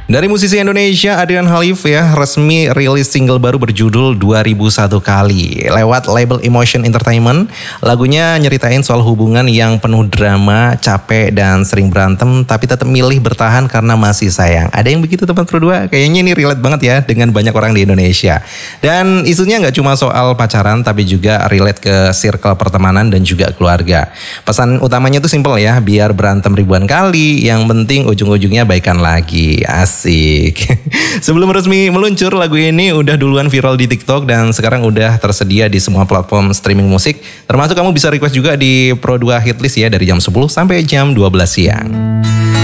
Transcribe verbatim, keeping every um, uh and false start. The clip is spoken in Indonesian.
Dari musisi Indonesia Adrian Khalif ya resmi rilis single baru berjudul dua ribu satu Kali lewat label Emotion Entertainment. Lagunya nyeritain soal hubungan yang penuh drama, capek dan sering berantem tapi tetap milih bertahan karena masih sayang. Ada yang begitu teman berdua? Kayaknya ini relate banget ya dengan banyak orang di Indonesia. Dan isunya nggak cuma soal pacaran tapi juga relate ke circle pertemanan dan juga keluarga. Pesan utamanya tuh simple ya, biar berantem ribuan kali, yang penting ujung-ujungnya baikan lagi. Asik. Sebelum resmi meluncur, lagu ini udah duluan viral di TikTok dan sekarang udah tersedia di semua platform streaming musik. Termasuk kamu bisa request juga di Pro dua Hitlist ya dari jam sepuluh sampai jam dua belas siang.